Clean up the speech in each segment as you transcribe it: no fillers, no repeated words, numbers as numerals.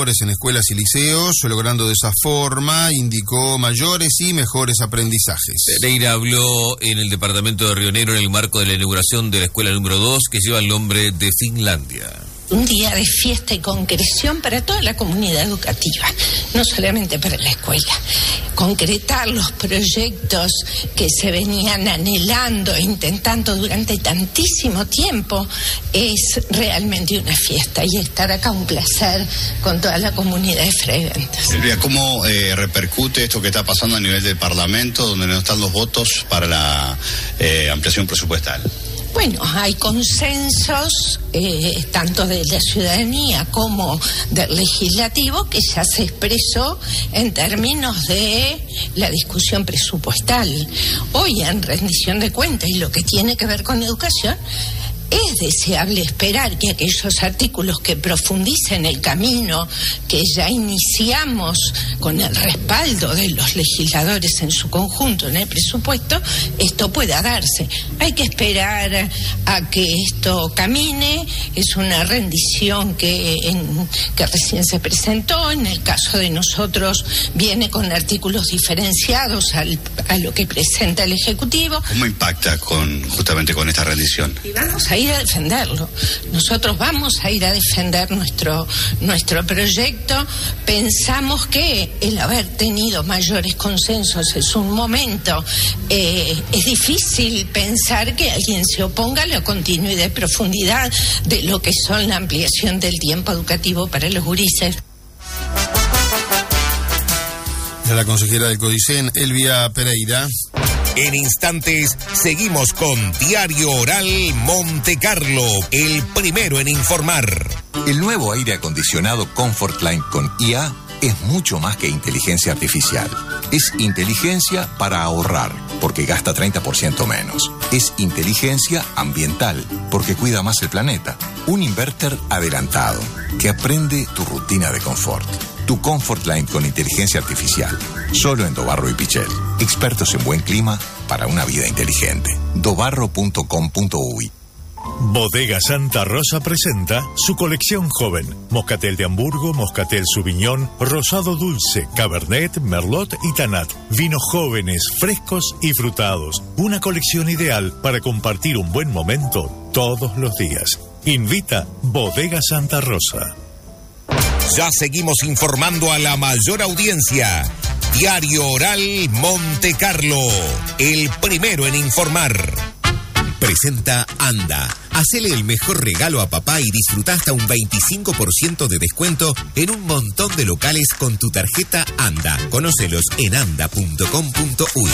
mejores en escuelas y liceos, logrando de esa forma, indicó, mayores y mejores aprendizajes. Pereira habló en el departamento de Río Negro en el marco de la inauguración de la escuela número 2, que lleva el nombre de Finlandia. Un día de fiesta y concreción para toda la comunidad educativa, no solamente para la escuela. Concretar los proyectos que se venían anhelando e intentando durante tantísimo tiempo es realmente una fiesta, y estar acá un placer con toda la comunidad de Freyventas. Silvia, ¿cómo repercute esto que está pasando a nivel del Parlamento, donde no están los votos para la ampliación presupuestal? Bueno, hay consensos, tanto de la ciudadanía como del legislativo, que ya se expresó en términos de la discusión presupuestal. Hoy, en rendición de cuentas y lo que tiene que ver con educación, es deseable esperar que aquellos artículos que profundicen el camino que ya iniciamos con el respaldo de los legisladores en su conjunto en el presupuesto, esto pueda darse. Hay que esperar a que esto camine. Es una rendición que recién se presentó. En el caso de nosotros viene con artículos diferenciados a lo que presenta el Ejecutivo. ¿Cómo impacta justamente con esta rendición? Y vamos a ir a defenderlo. Nosotros vamos a ir a defender nuestro proyecto. Pensamos que el haber tenido mayores consensos es un momento. Es difícil pensar que alguien se oponga a la continuidad y profundidad de lo que son la ampliación del tiempo educativo para los gurises. La consejera del CODICEN, Elvia Pereira. En instantes, seguimos con Diario Oral Monte Carlo, el primero en informar. El nuevo aire acondicionado Comfortline con IA es mucho más que inteligencia artificial. Es inteligencia para ahorrar, porque gasta 30% menos. Es inteligencia ambiental, porque cuida más el planeta. Un inverter adelantado, que aprende tu rutina de confort. Tu Comfortline con inteligencia artificial. Solo en Dobarro y Pichel. Expertos en buen clima para una vida inteligente. dobarro.com.uy. Bodega Santa Rosa presenta su colección joven. Moscatel de Hamburgo, Moscatel Sauvignon, Rosado Dulce, Cabernet, Merlot y Tanat. Vinos jóvenes, frescos y frutados. Una colección ideal para compartir un buen momento todos los días. Invita Bodega Santa Rosa. Ya seguimos informando a la mayor audiencia. Diario Oral Monte Carlo, el primero en informar. Presenta Anda. Hacele el mejor regalo a papá y disfruta hasta un 25% de descuento en un montón de locales con tu tarjeta Anda. Conócelos en anda.com.uy.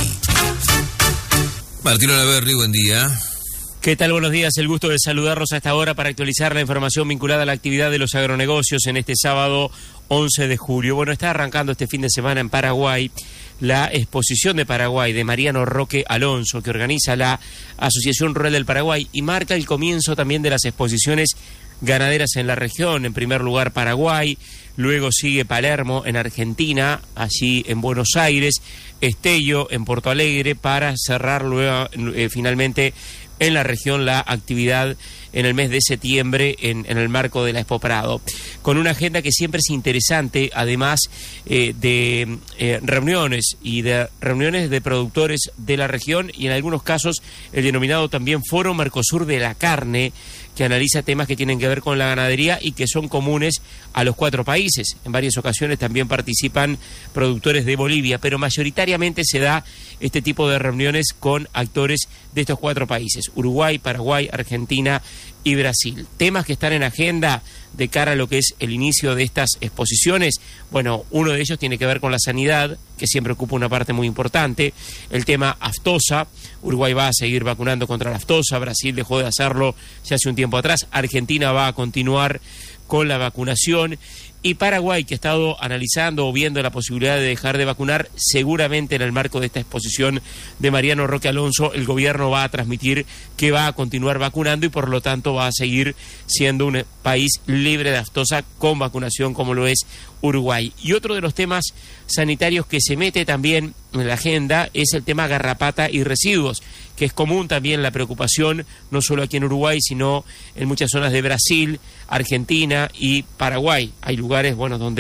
Martín Olaverri, buen día. ¿Qué tal? Buenos días. El gusto de saludarlos a esta hora para actualizar la información vinculada a la actividad de los agronegocios en este sábado 11 de julio. Bueno, está arrancando este fin de semana en Paraguay la exposición de Paraguay de Mariano Roque Alonso, que organiza la Asociación Rural del Paraguay, y marca el comienzo también de las exposiciones ganaderas en la región. En primer lugar Paraguay, luego sigue Palermo en Argentina, allí en Buenos Aires, Estello en Porto Alegre, para cerrar luego finalmente en la región la actividad en el mes de septiembre en el marco de la Expo Prado, con una agenda que siempre es interesante, además de reuniones de productores de la región, y en algunos casos el denominado también Foro Mercosur de la Carne, que analiza temas que tienen que ver con la ganadería y que son comunes a los 4 países. En varias ocasiones también participan productores de Bolivia, pero mayoritariamente se da este tipo de reuniones con actores de estos 4 países: Uruguay, Paraguay, Argentina y Brasil. Temas que están en agenda de cara a lo que es el inicio de estas exposiciones. Bueno, uno de ellos tiene que ver con la sanidad, que siempre ocupa una parte muy importante. El tema aftosa. Uruguay va a seguir vacunando contra la aftosa. Brasil dejó de hacerlo ya hace un tiempo atrás. Argentina va a continuar con la vacunación. Y Paraguay, que ha estado analizando o viendo la posibilidad de dejar de vacunar, seguramente en el marco de esta exposición de Mariano Roque Alonso, el gobierno va a transmitir que va a continuar vacunando y por lo tanto va a seguir siendo un país libre de aftosa con vacunación, como lo es Uruguay. Y otro de los temas sanitarios que se mete también en la agenda es el tema garrapata y residuos, que es común también la preocupación, no solo aquí en Uruguay, sino en muchas zonas de Brasil, Argentina y Paraguay. Hay lugares, bueno, donde